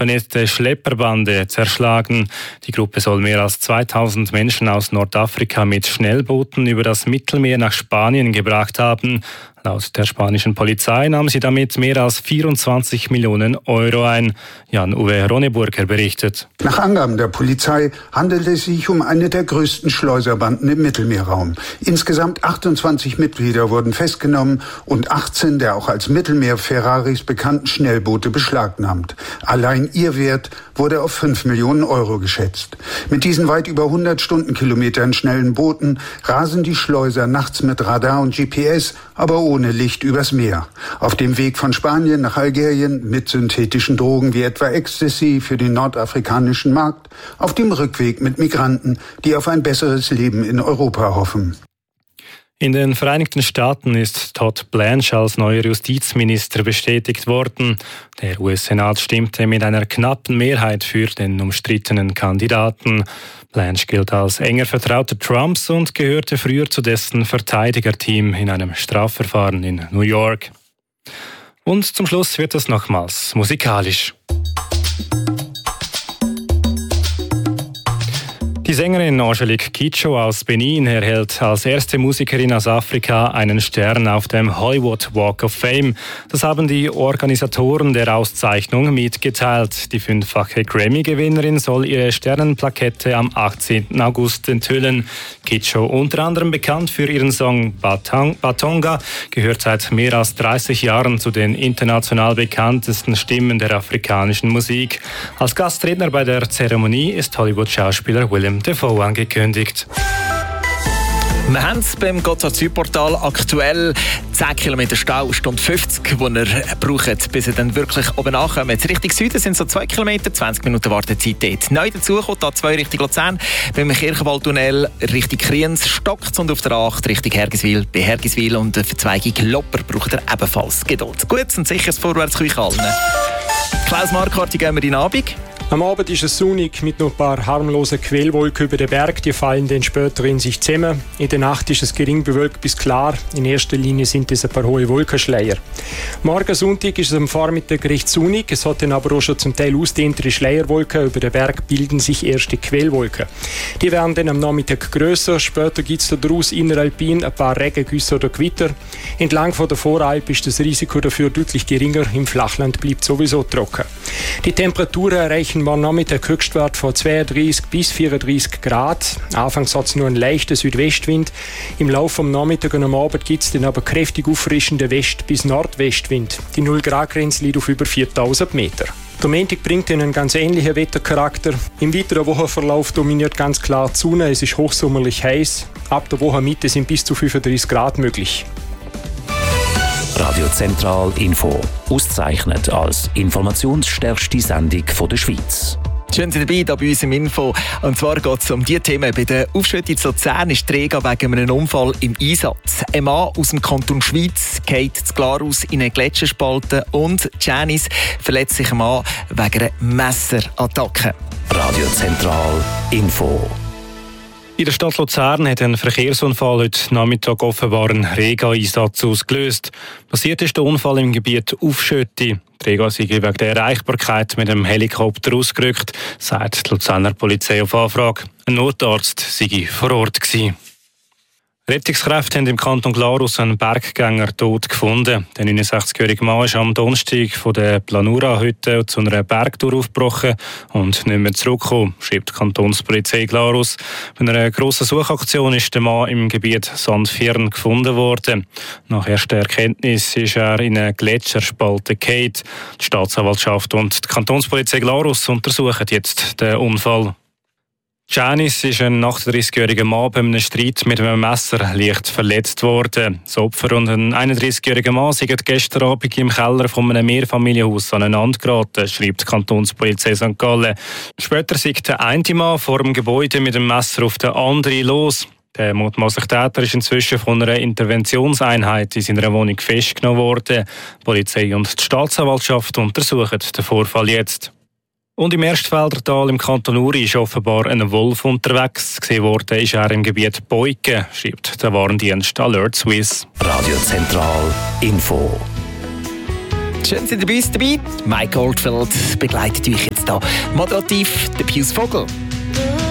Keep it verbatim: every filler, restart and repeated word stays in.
vernetzte Schlepperbande zerschlagen. Die Gruppe soll mehr als zweitausend Menschen aus Nordafrika mit Schnellbooten über das Mittelmeer nach Spanien gebracht haben. Laut der spanischen Polizei nahm sie damit mehr als vierundzwanzig Millionen Euro ein. Jan-Uwe Ronneburger berichtet. Nach Angaben der Polizei handelt es sich um eine der größten Schleuserbanden im Mittelmeerraum. Insgesamt achtundzwanzig Mitglieder wurden festgenommen und achtzehn der auch als Mittelmeer-Ferraris bekannten Schnellboote beschlagnahmt. Allein ihr Wert wurde auf fünf Millionen Euro geschätzt. Mit diesen weit über hundert Stundenkilometern schnellen Booten rasen die Schleuser nachts mit Radar und G P S, aber ohne Licht übers Meer. Auf dem Weg von Spanien nach Algerien mit synthetischen Drogen wie etwa Ecstasy für den nordafrikanischen Markt, auf dem Rückweg mit Migranten, die auf ein besseres Leben in Europa hoffen. In den Vereinigten Staaten ist Todd Blanche als neuer Justizminister bestätigt worden. Der U S-Senat stimmte mit einer knappen Mehrheit für den umstrittenen Kandidaten. Blanche gilt als enger Vertrauter Trumps und gehörte früher zu dessen Verteidigerteam in einem Strafverfahren in New York. Und zum Schluss wird es nochmals musikalisch. Die Sängerin Angelique Kidjo aus Benin erhält als erste Musikerin aus Afrika einen Stern auf dem Hollywood Walk of Fame. Das haben die Organisatoren der Auszeichnung mitgeteilt. Die fünffache Grammy-Gewinnerin soll ihre Sternenplakette am achtzehnten August enthüllen. Kidjo, unter anderem bekannt für ihren Song Batang, Batonga, gehört seit mehr als dreißig Jahren zu den international bekanntesten Stimmen der afrikanischen Musik. Als Gastredner bei der Zeremonie ist Hollywood-Schauspieler Willem Dafoe angekündigt. Wir haben es beim Gotthard-Süd-Portal aktuell zehn Kilometer Stau, Stunde fünfzig, die ihr braucht, bis ihr dann wirklich oben ankommt. Jetzt Richtung Süden sind so zwei Kilometer, zwanzig Minuten Wartezeit dort. Neu dazu kommt A zwei Richtung Luzern, beim Kirchenwaldtunnel Richtung Kriens stockt und auf der acht Richtung Hergiswil. Bei Hergiswil und der Verzweigung Lopper braucht ihr ebenfalls Geduld. Gutes und sicheres Vorwärts euch allen. Klaus Marquardt, gehen wir in den Abend. Am Abend ist es sonnig mit noch ein paar harmlosen Quellwolken über den Berg. Die fallen dann später in sich zusammen. In der Nacht ist es gering bewölkt bis klar. In erster Linie sind es ein paar hohe Wolkenschleier. Morgen Sonntag ist es am Vormittag recht sonnig. Es hat dann aber auch schon zum Teil ausdehntere Schleierwolken. Über den Berg bilden sich erste Quellwolken. Die werden dann am Nachmittag grösser. Später gibt es daraus inneralpin ein paar Regengüsse oder Gewitter. Entlang von der Voralp ist das Risiko dafür deutlich geringer. Im Flachland bleibt sowieso trocken. Die Temperaturen erreichen morgen Nachmittag Höchstwert von zweiunddreißig bis vierunddreißig Grad. Anfangs hat es nur einen leichten Südwestwind. Im Laufe des Nachmittags und am Abend gibt es dann aber kräftig auffrischenden West- bis Nordwestwind. Die null Grad Grenze liegt auf über viertausend Meter. Der Montag bringt einen ganz ähnlichen Wettercharakter. Im weiteren Wochenverlauf dominiert ganz klar die Sonne. Es ist hochsommerlich heiß. Ab der Wochenmitte sind bis zu fünfunddreißig Grad möglich. Radio Zentral Info. Ausgezeichnet als informationsstärkste Sendung der Schweiz. Schön, Sie dabei hier bei uns im Info. Und zwar geht es um diese Themen. Bei der Aufschüttung in Luzern ist die Rega wegen einem Unfall im Einsatz. Ein Mann aus dem Kanton Schweiz geht zu Glarus in eine Gletscherspalte und Janice verletzt sich ein Mann wegen einer Messerattacke. Radio Zentral Info. In der Stadt Luzern hat ein Verkehrsunfall heute Nachmittag offenbar einen Rega-Einsatz ausgelöst. Passiert ist der Unfall im Gebiet Aufschötti. Die Rega sei wegen der Erreichbarkeit mit dem Helikopter ausgerückt, sagt die Luzerner Polizei auf Anfrage. Ein Notarzt sei vor Ort gewesen. Rettungskräfte haben im Kanton Glarus einen Berggänger tot gefunden. Der neunundsechzigjährige Mann ist am Donnerstag von der Planura-Hütte zu einer Bergtour aufgebrochen und nicht mehr zurückgekommen, schreibt die Kantonspolizei Glarus. Bei einer grossen Suchaktion ist der Mann im Gebiet Sandfirn gefunden worden. Nach erster Erkenntnis ist er in eine Gletscherspalte gefallen. Die Staatsanwaltschaft und die Kantonspolizei Glarus untersuchen jetzt den Unfall. Janice ist ein achtunddreißigjähriger Mann bei einem Streit mit einem Messer leicht verletzt worden. Das Opfer und ein einunddreißigjähriger Mann sind gestern Abend im Keller von einem Mehrfamilienhaus aneinander geraten, schreibt die Kantonspolizei Sankt Gallen. Später ist der eine Mann vor dem Gebäude mit dem Messer auf den anderen los. Der mutmaßliche Täter ist inzwischen von einer Interventionseinheit in seiner Wohnung festgenommen worden. Die Polizei und die Staatsanwaltschaft untersuchen den Vorfall jetzt. Und im Erstfeldertal im Kanton Uri ist offenbar ein Wolf unterwegs. Gesehen worden ist er im Gebiet Beuken, schreibt der Warndienst Alert Swiss. Radio Zentral Info. Schön, sind ihr bei uns dabei. Mike Oldfield begleitet euch jetzt hier moderativ, der Pius Vogel.